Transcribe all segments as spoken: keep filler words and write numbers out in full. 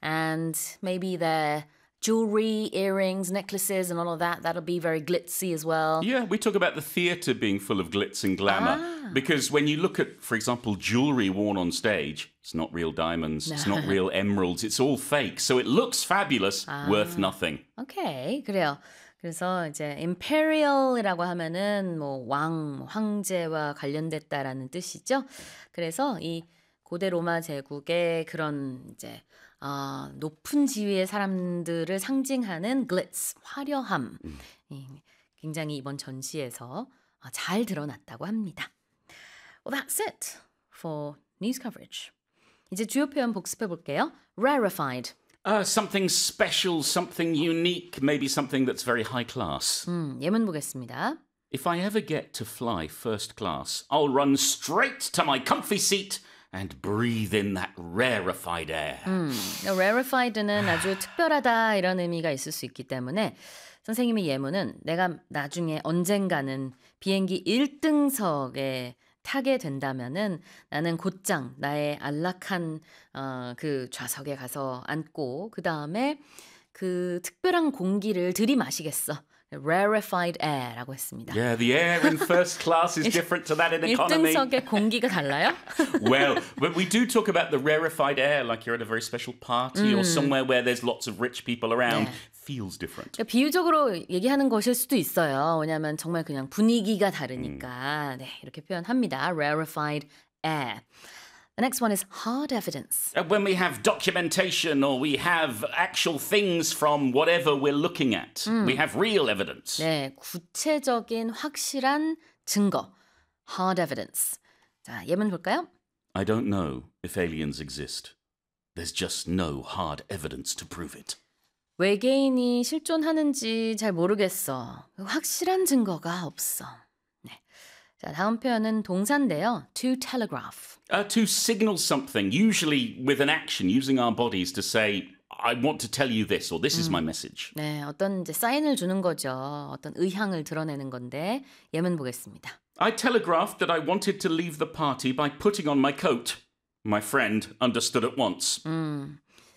and maybe their jewelry, earrings, necklaces, and all of that. That'll be very glitzy as well. Yeah, we talk about the theatre being full of glitz and glamour. Ah. Because when you look at, for example, jewelry worn on stage, it's not real diamonds, it's not real emeralds, it's all fake. So it looks fabulous, 아. worth nothing. 오케이, 그래요. 그래서 이제 imperial이라고 하면은 뭐 왕, 황제와 관련됐다라는 뜻이죠. 그래서 이 고대 로마 제국의 그런 이제 어, 높은 지위의 사람들을 상징하는 glitz, 화려함. 음. 굉장히 이번 전시에서 잘 드러났다고 합니다. Well, that's it for news coverage. 이제 주요 표현 복습해 볼게요. Rarefied. Uh, something special, something unique, maybe something that's very high class. 음, 예문 보겠습니다. If I ever get to fly first class, I'll run straight to my comfy seat and breathe in that rarefied air. 음, rarefied는 아주 특별하다 이런 의미가 있을 수 있기 때문에 선생님의 예문은 내가 나중에 언젠가는 비행기 일 등석에 타게 된다면은 나는 곧장 나의 안락한 어, 그 좌석에 가서 앉고 그 다음에 그 특별한 공기를 들이마시겠어. Rarefied air라고 했습니다. Yeah, the air in first class is different to that in economy. 일 등석의 공기가 달라요? Well, but we do talk about the rarefied air like you're at a very special party 음. or somewhere where there's lots of rich people around. 네. Feels different. 그러니까 비유적으로 얘기하는 것일 수도 있어요. 왜냐하면 정말 그냥 분위기가 다르니까. 음. 네, 이렇게 표현합니다. Rarefied air. The next one is hard evidence. When we have documentation or we have actual things from whatever we're looking at, 음. we have real evidence. 네, 구체적인 확실한 증거. Hard evidence. 자, 예문 볼까요? I don't know if aliens exist. There's just no hard evidence to prove it. 외계인이 실존하는지 잘 모르겠어. 확실한 증거가 없어. 네. 자, 다음 표현은 동사인데요. To telegraph. Uh, to signal something, usually with an action, using our bodies to say, I want to tell you this, or this 음. is my message. 네, 어떤 이제 사인을 주는 거죠. 어떤 의향을 드러내는 건데 예문 보겠습니다. I telegraphed that I wanted to leave the party by putting on my coat. My friend understood at once. 음.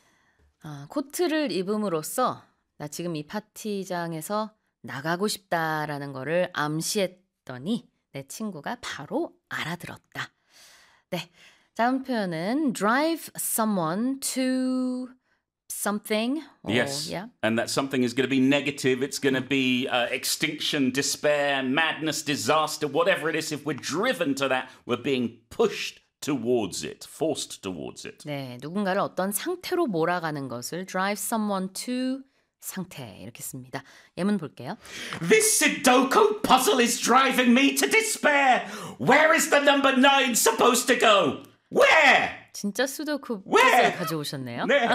어, 코트를 입음으로써 나 지금 이 파티장에서 나가고 싶다라는 거를 암시했더니 내 친구가 바로 알아들었다. 네, 다음 표현은 drive someone to something. Or, yes, yeah. and that something is going to be negative. It's going to be uh, extinction, despair, madness, disaster, whatever it is. If we're driven to that, we're being pushed towards it, forced towards it. 네, 누군가를 어떤 상태로 몰아가는 것을 drive someone to 상태 이렇게 씁니다. 예문 볼게요. This Sudoku puzzle is driving me to despair. Where is the number nine supposed to go? Where? 진짜 수도쿠 퍼즐 가져오셨네요. 네.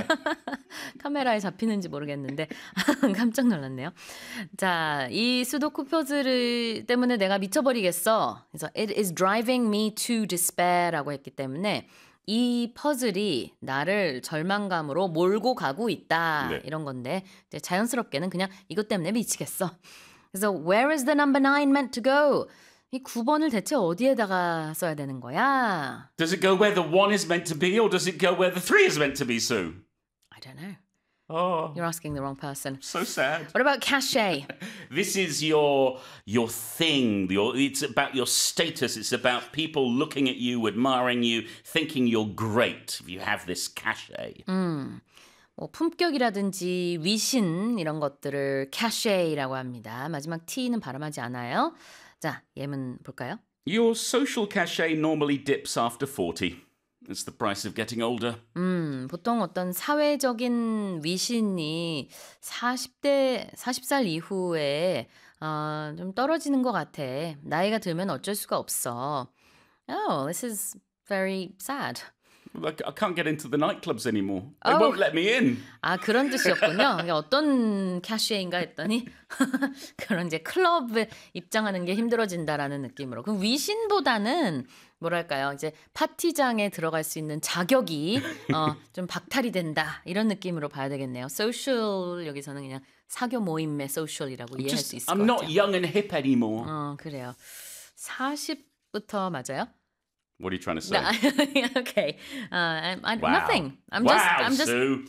카메라에 잡히는지 모르겠는데 깜짝 놀랐네요. 자, 이 수도쿠 퍼즐 때문에 내가 미쳐버리겠어. 그래서 it is driving me to despair라고 했기 때문에 이 퍼즐이 나를 절망감으로 몰고 가고 있다. 네. 이런 건데 이제 자연스럽게는 그냥 이것 때문에 미치겠어. 그래서 where is the number nine meant to go? 이 구 번을 대체 어디에다가 써야 되는 거야? Does it go where the one is meant to be or does it go where the three is meant to be, Sue? I don't know. Oh, You're asking the wrong person. so sad. What about cachet? This is your your thing. Your, it's about your status. It's about people looking at you, admiring you, thinking you're great if you have this cachet. 음, 뭐 품격이라든지 위신 이런 것들을 cachet라고 합니다. 마지막 t는 발음하지 않아요. 자, 예문 볼까요? Your social cachet normally dips after forty. It's the price of getting older. 음, 보통 어떤 사회적인 위신이 사십 대, 마흔 살 이후에 어, 좀 떨어지는 것 같아. 나이가 들면 어쩔 수가 없어. Oh, this is very sad. Like, I can't get into the nightclubs anymore. They Oh. won't let me in. 아, 그런 뜻이었군요. 이게 어떤 캐시인가 했더니 그런 이제 클럽에 입장하는 게 힘들어진다라는 느낌으로. 그럼 위신보다는 뭐랄까요? 이제 파티장에 들어갈 수 있는 자격이 어, 좀 박탈이 된다. 이런 느낌으로 봐야 되겠네요. 소셜 여기서는 그냥 사교 모임의 소셜이라고 이해할 수 Just, 있을 I'm 것 not 같아요. young and hip anymore. 어, 그래요. 사십부터 맞아요? What are you trying to say? okay. Uh, I'm, I, Wow. Nothing. I'm Wow, just I'm just Sue.